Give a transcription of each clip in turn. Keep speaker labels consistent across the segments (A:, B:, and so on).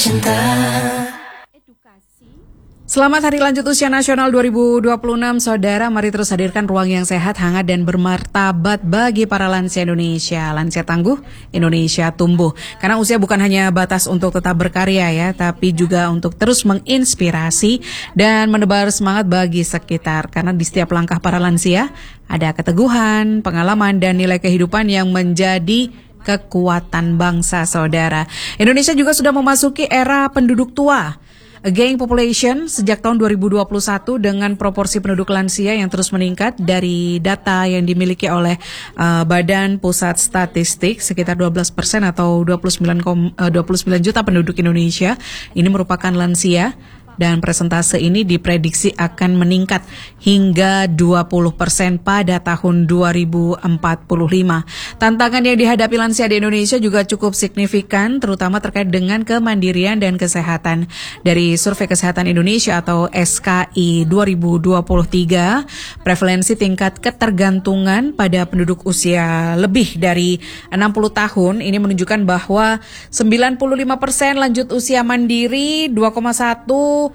A: cinta.
B: Selamat Hari Lanjut Usia Nasional 2026, Saudara. Mari terus hadirkan ruang yang sehat, hangat, dan bermartabat bagi para lansia Indonesia. Lansia tangguh, Indonesia tumbuh. Karena usia bukan hanya batas untuk tetap berkarya ya, tapi juga untuk terus menginspirasi dan menebar semangat bagi sekitar. Karena di setiap langkah para lansia, ada keteguhan, pengalaman, dan nilai kehidupan yang menjadi kekuatan bangsa, Saudara. Indonesia juga sudah memasuki era penduduk tua. Aging population sejak tahun 2021 dengan proporsi penduduk lansia yang terus meningkat dari data yang dimiliki oleh Badan Pusat Statistik sekitar 12% atau 29 juta penduduk Indonesia ini merupakan lansia. Dan persentase ini diprediksi akan meningkat hingga 20% pada tahun 2045. Tantangan yang dihadapi lansia di Indonesia juga cukup signifikan, terutama terkait dengan kemandirian dan kesehatan. Dari Survei Kesehatan Indonesia atau SKI 2023, prevalensi tingkat ketergantungan pada penduduk usia lebih dari 60 tahun ini menunjukkan bahwa 95% lanjut usia mandiri, 2,1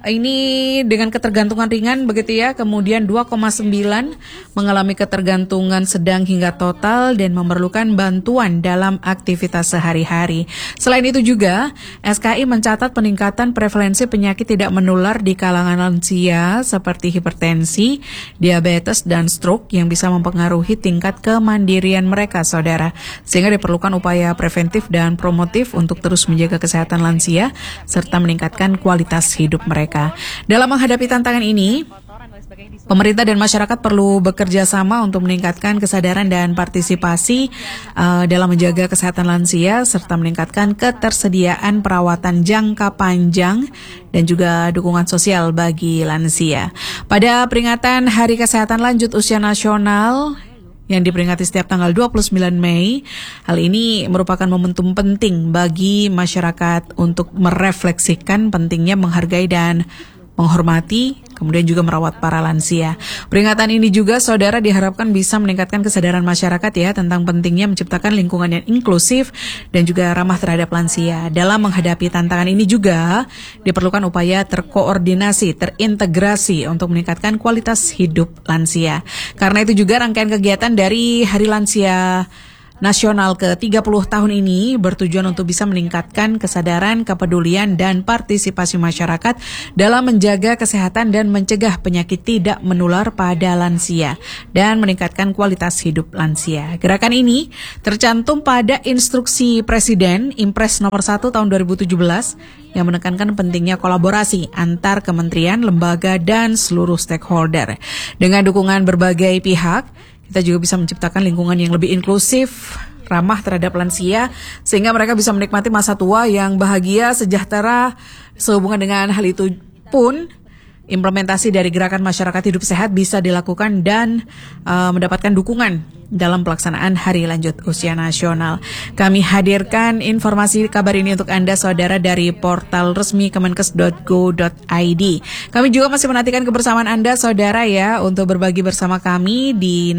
B: ini dengan ketergantungan ringan begitu ya, kemudian 2,9 mengalami ketergantungan sedang hingga total dan memerlukan bantuan dalam aktivitas sehari-hari. Selain itu juga, SKI mencatat peningkatan prevalensi penyakit tidak menular di kalangan lansia seperti hipertensi, diabetes, dan stroke yang bisa mempengaruhi tingkat kemandirian mereka, Saudara. Sehingga diperlukan upaya preventif dan promotif untuk terus menjaga kesehatan lansia serta meningkatkan kualitas hidup mereka. Dalam menghadapi tantangan ini, pemerintah dan masyarakat perlu bekerja sama untuk meningkatkan kesadaran dan partisipasi dalam menjaga kesehatan lansia serta meningkatkan ketersediaan perawatan jangka panjang dan juga dukungan sosial bagi lansia. Pada peringatan Hari Kesehatan Lanjut Usia Nasional yang diperingati setiap tanggal 29 Mei, hal ini merupakan momentum penting bagi masyarakat untuk merefleksikan pentingnya menghargai dan menghormati, kemudian juga merawat para lansia. Peringatan ini juga, Saudara, diharapkan bisa meningkatkan kesadaran masyarakat ya tentang pentingnya menciptakan lingkungan yang inklusif dan juga ramah terhadap lansia. Dalam menghadapi tantangan ini juga diperlukan upaya terkoordinasi, terintegrasi untuk meningkatkan kualitas hidup lansia. Karena itu juga rangkaian kegiatan dari Hari Lansia Nasional ke-30 tahun ini bertujuan untuk bisa meningkatkan kesadaran, kepedulian, dan partisipasi masyarakat dalam menjaga kesehatan dan mencegah penyakit tidak menular pada lansia dan meningkatkan kualitas hidup lansia. Gerakan ini tercantum pada instruksi Presiden Impres nomor 1 tahun 2017 yang menekankan pentingnya kolaborasi antar kementerian, lembaga, dan seluruh stakeholder. Dengan dukungan berbagai pihak, kita juga bisa menciptakan lingkungan yang lebih inklusif, ramah terhadap lansia, sehingga mereka bisa menikmati masa tua yang bahagia, sejahtera. Sehubungan dengan hal itu pun, implementasi dari gerakan masyarakat hidup sehat bisa dilakukan dan mendapatkan dukungan dalam pelaksanaan Hari Lanjut Usia Nasional. Kami hadirkan informasi kabar ini untuk Anda, Saudara, dari portal resmi kemenkes.go.id. Kami juga masih menantikan kebersamaan Anda, Saudara, ya, untuk berbagi bersama kami di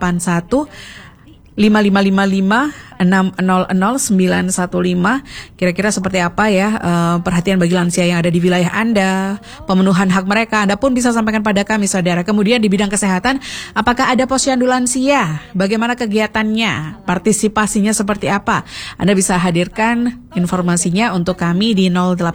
B: 081 5555 600 915. Kira-kira seperti apa ya perhatian bagi lansia yang ada di wilayah Anda, pemenuhan hak mereka, Anda pun bisa sampaikan pada kami, Saudara. Kemudian di bidang kesehatan, apakah ada posyandu lansia? Bagaimana kegiatannya? Partisipasinya seperti apa? Anda bisa hadirkan informasinya untuk kami di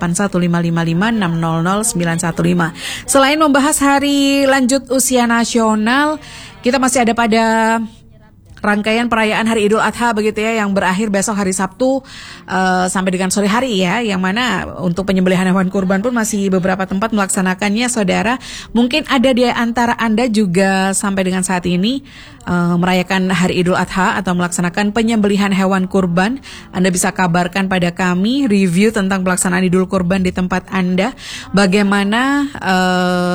B: 081555 600 915. Selain membahas Hari Lanjut Usia Nasional, kita masih ada pada rangkaian perayaan Hari Idul Adha begitu ya, yang berakhir besok hari Sabtu sampai dengan sore hari ya, yang mana untuk penyembelihan hewan kurban pun masih beberapa tempat melaksanakannya, Saudara. Mungkin ada di antara Anda juga sampai dengan saat ini merayakan Hari Idul Adha atau melaksanakan penyembelihan hewan kurban. Anda bisa kabarkan pada kami review tentang pelaksanaan Idul Kurban di tempat Anda, bagaimana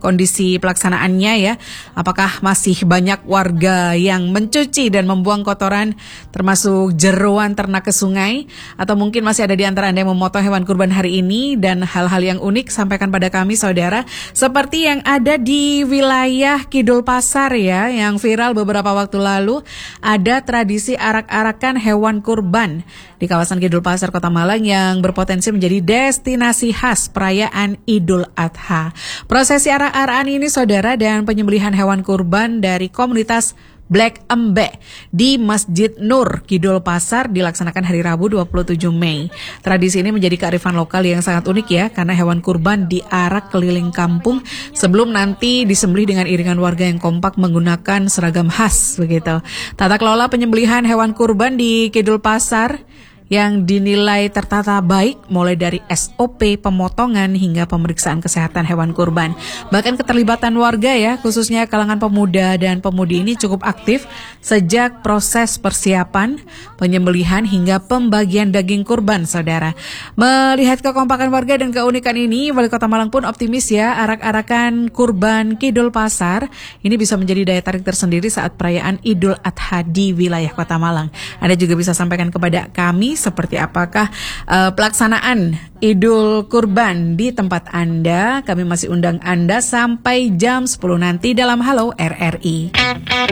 B: kondisi pelaksanaannya ya. Apakah masih banyak warga yang mencuci dan membuang kotoran termasuk jeruan ternak ke sungai, atau mungkin masih ada di antara Anda yang memotong hewan kurban hari ini, dan hal-hal yang unik sampaikan pada kami saudara, seperti yang ada di wilayah Kidul Pasar ya, yang viral beberapa waktu lalu. Ada tradisi arak-arakan hewan kurban di kawasan Kidul Pasar Kota Malang yang berpotensi menjadi destinasi khas perayaan Idul Adha. Prosesi arak-arakan ini saudara dan penyembelihan hewan kurban dari komunitas Black Embe di Masjid Nur Kidul Pasar dilaksanakan hari Rabu 27 Mei. Tradisi ini menjadi kearifan lokal yang sangat unik ya, karena hewan kurban diarak keliling kampung sebelum nanti disembelih dengan iringan warga yang kompak menggunakan seragam khas begitu. Tata kelola penyembelihan hewan kurban di Kidul Pasar yang dinilai tertata baik, mulai dari SOP pemotongan hingga pemeriksaan kesehatan hewan kurban. Bahkan keterlibatan warga ya, khususnya kalangan pemuda dan pemudi ini cukup aktif sejak proses persiapan, penyembelihan hingga pembagian daging kurban, saudara. Melihat kekompakan warga dan keunikan ini, Wali Kota Malang pun optimis ya, arak-arakan kurban Kidul Pasar ini bisa menjadi daya tarik tersendiri saat perayaan Idul Adha di wilayah Kota Malang. Anda juga bisa sampaikan kepada kami seperti apakah pelaksanaan Idul Kurban di tempat Anda. Kami masih undang Anda sampai jam 10 nanti dalam Halo RRI.